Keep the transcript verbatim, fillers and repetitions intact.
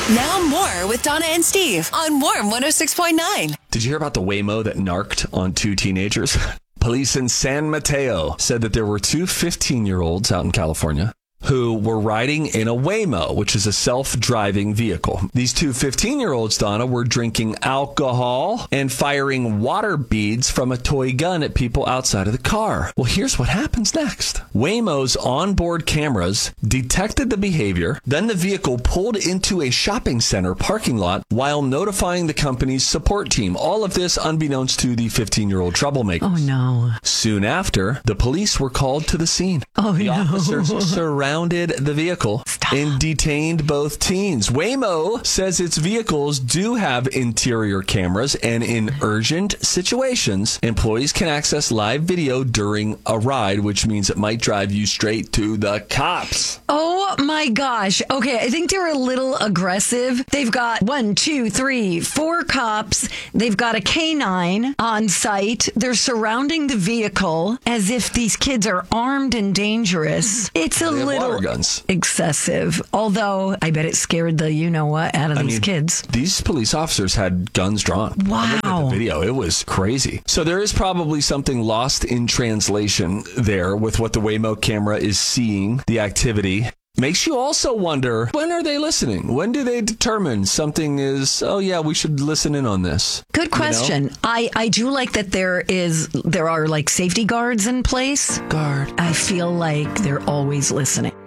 Now more with Donna and Steve on Warm one oh six point nine. Did you hear about the Waymo that narked on two teenagers? Police in San Mateo said that there were two fifteen-year-olds out in California who were riding in a Waymo, which is a self-driving vehicle. These two fifteen-year-olds, Donna, were drinking alcohol and firing water beads from a toy gun at people outside of the car. Well, here's what happens next. Waymo's onboard cameras detected the behavior. Then the vehicle pulled into a shopping center parking lot while notifying the company's support team. All of this unbeknownst to the fifteen-year-old troublemakers. Oh, no. Soon after, the police were called to the scene. Oh, the no. officers surrounded the vehicle Stop. and detained both teens. Waymo says its vehicles do have interior cameras, and in urgent situations, employees can access live video during a ride, which means it might drive you straight to the cops. Oh my gosh. Okay, I think they're a little aggressive. They've got one, two, three, four cops. They've got a canine on site. They're surrounding the vehicle as if these kids are armed and dangerous. It's a They have little water guns. excessive. Although I bet it scared the you-know-what out of I these mean, kids. These police officers had guns drawn. Wow. I looked at the video. It was crazy. So there is probably something lost in translation there with what the Waymo camera is seeing, the activity. Makes you also wonder, when are they listening? When do they determine something is, oh yeah, we should listen in on this? Good question. You know? I, I do like that there is there are like safety guards in place. Guard. I feel like they're always listening.